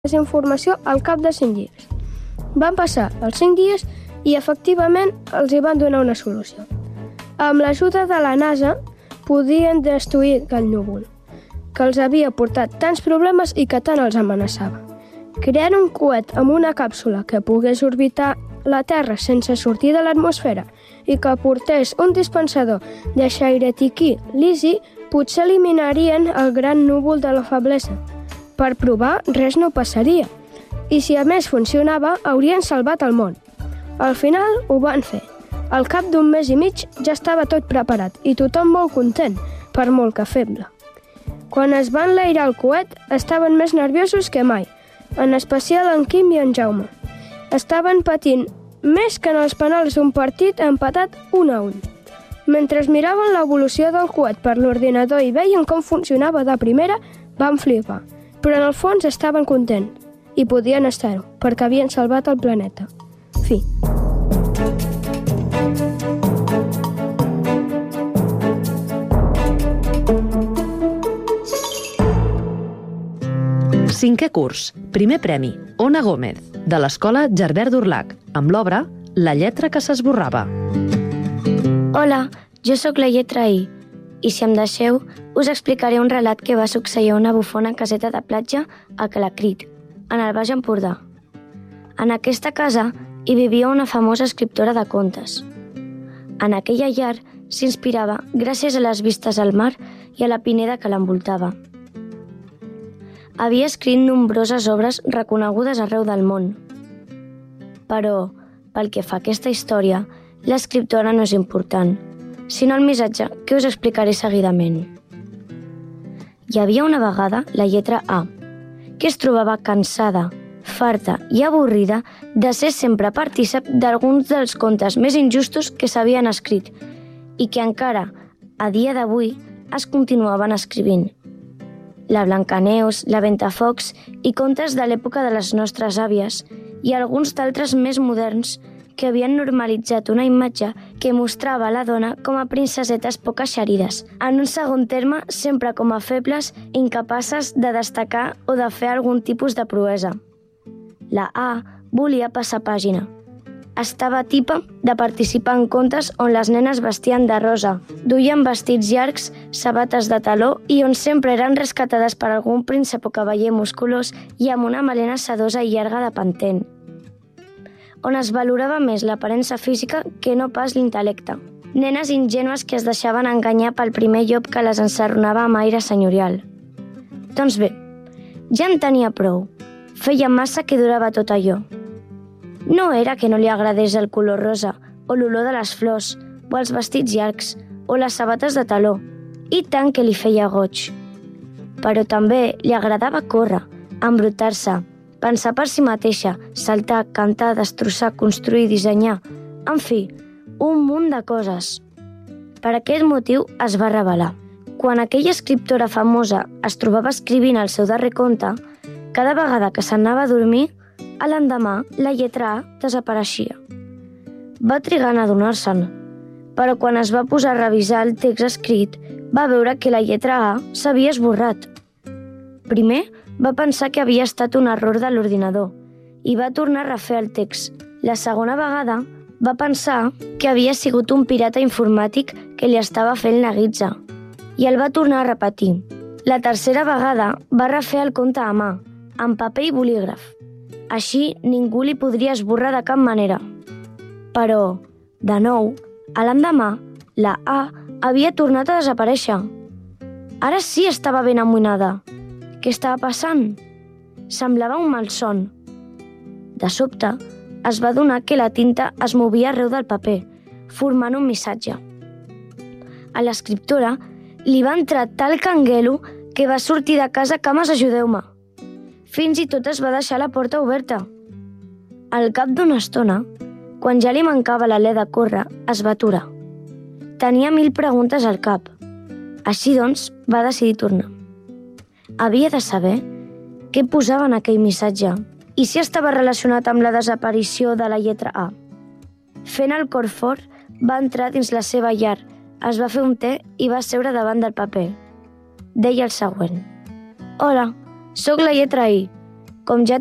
aquesta informació al cap de 5 dies. Van passar els 5 dies i efectivament els hi van donar una solució. Amb l'ajuda de la NASA podien destruir aquell núvol, que els havia portat tants problemes i que tant els amenaçava. Creant un coet amb una càpsula que pogués orbitar la Terra sense sortir de l'atmosfera i que portés un dispensador de xairetiquí lisi, potser eliminarien el gran núvol de la feblesa. Per provar, res no passaria. I si a més funcionava, haurien salvat el món. Al final ho van fer. Al cap d'un mes i mig ja estava tot preparat i tothom molt content, per molt que feble. Quan es va enlairar el coet, estaven més nerviosos que mai, en especial en Quim i en Jaume. Estaven patint més que en els penals d'un partit empatat 1-1. Mentre miraven l'evolució del coet per l'ordinador i veien com funcionava de primera, van flipar. Però en el fons estaven contents, i podien estar-ho, perquè havien salvat el planeta. Fi. Cinquè curs, primer premi, Ona Gómez, de l'Escola Gerbert d'Urlac, amb l'obra La lletra que s'esborrava. Hola, jo sóc la lletra I, i si em deixeu, us explicaré un relat que va succeir a una bufona caseta de platja a Calacrit, en el Baix Empordà. En aquesta casa hi vivia una famosa escriptora de contes. En aquella llar s'inspirava gràcies a les vistes al mar i a la pineda que l'envoltava. Havia escrit nombroses obres reconegudes arreu del món. Però, pel que fa a aquesta història, l'escriptora no és important, sinó el missatge que us explicaré seguidament. Hi havia una vegada la lletra A, que es trobava cansada, farta i avorrida de ser sempre partícip d'alguns dels contes més injustos que s'havien escrit i que encara, a dia d'avui, es continuaven escrivint. La Blancaneus, la Ventafocs i contes de l'època de les nostres àvies i alguns d'altres més moderns que havien normalitzat una imatge que mostrava la dona com a princesetes poc eixerides, en un segon terme sempre com a febles i incapaces de destacar o de fer algun tipus de proesa. La A volia passar pàgina. Estava tipa de participar en contes on les nenes vestien de rosa, duien vestits llargs, sabates de taló i on sempre eren rescatades per algun príncep o cavaller musculós i amb una melena sedosa i llarga de pentent, on es valorava més l'aparença física que no pas l'intel·lecte. Nenes ingènues que es deixaven enganyar pel primer llop que les ensarronava amb aire senyorial. Doncs bé, ja en tenia prou. Feia massa que durava tot allò. No era que no li agradés el color rosa, o l'olor de les flors, o els vestits llargs, o les sabates de taló, i tant que li feia goig. Però també li agradava córrer, embrutar-se, pensar per si mateixa, saltar, cantar, destrossar, construir, dissenyar... En fi, un munt de coses. Per aquest motiu es va rebel·lar. Quan aquella escriptora famosa es trobava escrivint el seu darrer conte, cada vegada que s'anava a dormir, a l'endemà la lletra A desapareixia. Va trigar a adonar-se'n, però quan es va posar a revisar el text escrit, va veure que la lletra A s'havia esborrat. Primer, va pensar que havia estat un error de l'ordinador i va tornar a refer el text. La segona vegada va pensar que havia sigut un pirata informàtic que li estava fent la guitza i el va tornar a repetir. La tercera vegada va refer el conte a mà, amb paper i bolígraf. Així ningú li podria esborrar de cap manera. Però, de nou, a l'endemà, la A havia tornat a desaparèixer. Ara sí estava ben amoïnada. Què estava passant? Semblava un malson. De sobte, es va adonar que la tinta es movia arreu del paper, formant un missatge. A l'escriptora li va entrar tal canguelo que va sortir de casa cames ajudeu-me. Fins i tot es va deixar la porta oberta. Al cap d'una estona, quan ja li mancava l'alè de córrer, es va aturar. Tenia 1000 preguntes al cap. Així doncs, va decidir tornar. Havia de saber què posava en aquell missatge i si estava relacionat amb la desaparició de la lletra A. Fent el cor fort, va entrar dins la seva llar, es va fer un te i va seure davant del paper. Deia el següent: Hola, sóc la lletra I. Com ja